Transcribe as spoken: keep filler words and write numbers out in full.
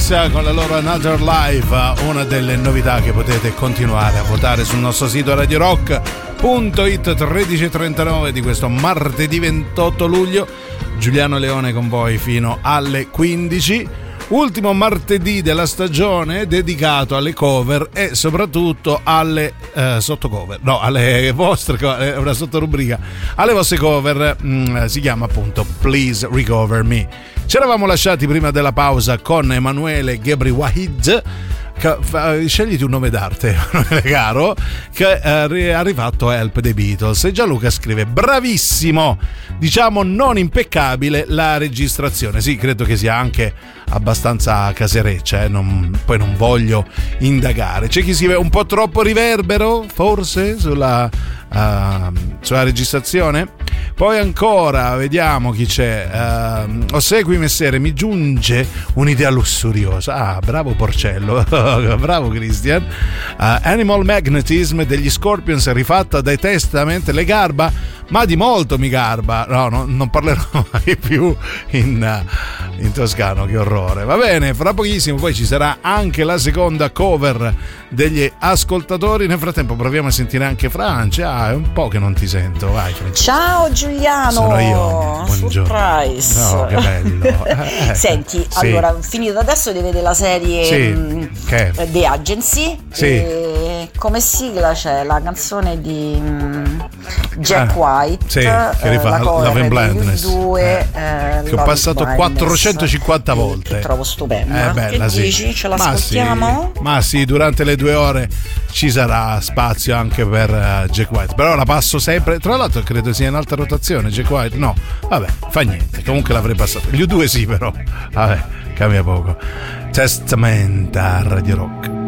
con la loro Another Life, una delle novità che potete continuare a votare sul nostro sito radio rock punto it. Tredici e trentanove di questo martedì ventotto luglio, Giuliano Leone con voi fino alle quindici. Ultimo martedì della stagione dedicato alle cover e soprattutto alle eh, sottocover, no, alle vostre cover, una sottorubrica, alle vostre cover. mh, si chiama appunto Please Recover Me. Ci eravamo lasciati prima della pausa con Emanuele Gebriwahid. Scegliti un nome d'arte, Emanuele caro, che ha rifatto Help dei Beatles. E Gianluca scrive: bravissimo, diciamo non impeccabile la registrazione. Sì, credo che sia anche abbastanza casereccia, eh? non, poi non voglio indagare. C'è chi scrive un po' troppo riverbero forse sulla, uh, sulla registrazione. Poi ancora vediamo chi c'è. uh, Osegui Messere, mi giunge un'idea lussuriosa. Ah, bravo Porcello. Bravo Christian. uh, Animal Magnetism degli Scorpions rifatta dai Testament le garba, ma di molto mi garba. No, no, non parlerò mai più in, uh, in toscano, che orrore. Va bene, fra pochissimo poi ci sarà anche la seconda cover degli ascoltatori. Nel frattempo proviamo a sentire anche Francia. Ah, è un po' che non ti sento. Vai Francesca. Ciao Giuliano. Sono io. Buongiorno. Surprise. Oh, che bello. Eh, Senti, sì. allora, finito adesso di vedere la serie sì. mh, Che? The Agency. Sì. E come sigla c'è la canzone di mh, Jack Ah, White, sì, che rifà eh, la cover Love and Blindness, due, eh, eh, che ho Love passato Blindness, quattrocentocinquanta volte. Che trovo stupenda. Eh, bella, che sì. dici? Ce Ma l'ascoltiamo? sì, ma sì, durante le due ore ci sarà spazio anche per uh, Jack White. Però la passo sempre. Tra l'altro credo sia in alta rotazione Jack White. No, vabbè, fa niente. Comunque l'avrei passato. Gli U due sì, però. Vabbè, cambia poco. Testament a Radio Rock.